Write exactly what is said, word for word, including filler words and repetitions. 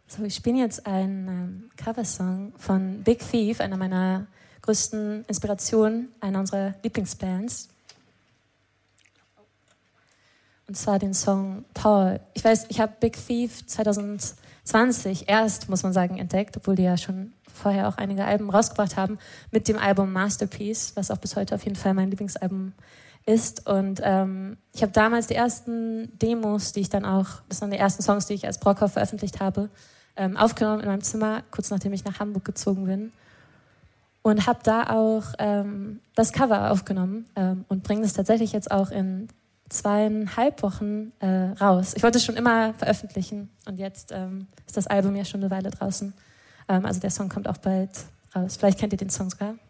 So, ich spiele jetzt einen ähm, Coversong von Big Thief, einer meiner größten Inspirationen, einer unserer Lieblingsbands. Und zwar den Song Paul. Ich weiß, ich habe Big Thief zwanzig zwanzig erst, muss man sagen, entdeckt, obwohl die ja schon vorher auch einige Alben rausgebracht haben, mit dem Album Masterpiece, was auch bis heute auf jeden Fall mein Lieblingsalbum ist. Und ähm, ich habe damals die ersten Demos, die ich dann auch, das waren die ersten Songs, die ich als Brockhaus veröffentlicht habe, ähm, aufgenommen in meinem Zimmer, kurz nachdem ich nach Hamburg gezogen bin. Und habe da auch ähm, das Cover aufgenommen ähm, und bringe das tatsächlich jetzt auch in zweieinhalb Wochen äh, raus. Ich wollte es schon immer veröffentlichen und jetzt ähm, ist das Album ja schon eine Weile draußen. Ähm, also der Song kommt auch bald raus. Vielleicht kennt ihr den Song sogar.